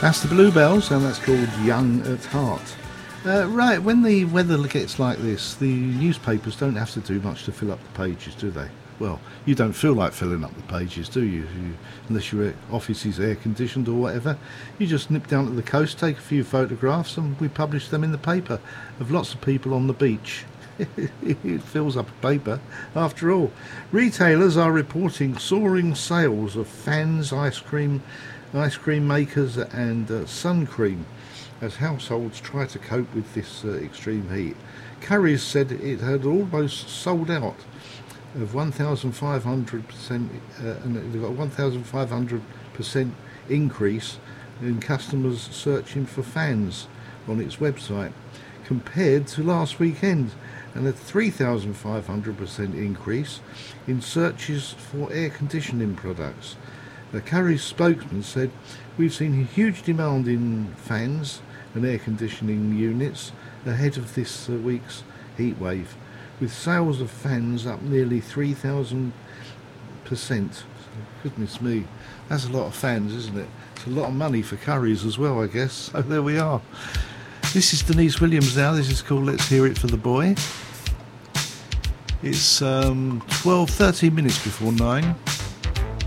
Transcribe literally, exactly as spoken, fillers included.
That's the Bluebells, and that's called Young at Heart. Uh, right, when the weather gets like this, the newspapers don't have to do much to fill up the pages, do they? Well, you don't feel like filling up the pages, do you? you unless your office is air-conditioned or whatever. You just nip down to the coast, take a few photographs, and we publish them in the paper of lots of people on the beach. It fills up a paper, after all. Retailers are reporting soaring sales of fans, ice cream, ice cream makers and uh, sun cream as households try to cope with this uh, extreme heat. Currys said it had almost sold out of one thousand five hundred percent, uh, and they've got a one thousand five hundred percent increase in customers searching for fans on its website compared to last weekend, and a three thousand five hundred percent increase in searches for air conditioning products. The Currys spokesman said, "We've seen a huge demand in fans and air conditioning units ahead of this uh, week's heat wave, with sales of fans up nearly three thousand percent. Goodness me, that's a lot of fans, isn't it? It's a lot of money for Currys as well, I guess. So there we are. This is Denise Williams now. This is called Let's Hear It for the Boy. It's um, twelve, thirteen minutes before nine.